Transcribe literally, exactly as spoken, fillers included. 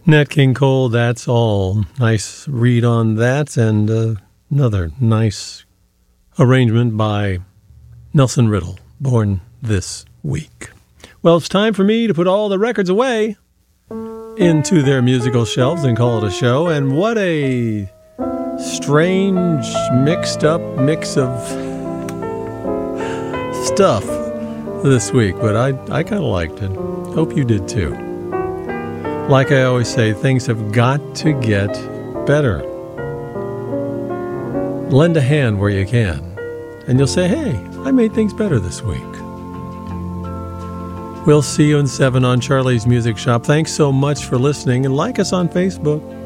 Nat King Cole, That's All. Nice read on that, and uh, another nice arrangement by Nelson Riddle, born this week. Well, it's time for me to put all the records away into their musical shelves and call it a show. And what a strange, mixed up mix of stuff this week, but I, I kind of liked it. Hope you did too. Like I always say, things have got to get better. Lend a hand where you can, and you'll say, hey, I made things better this week. We'll see you in seven on Charlie's Music Shop. Thanks so much for listening, and like us on Facebook.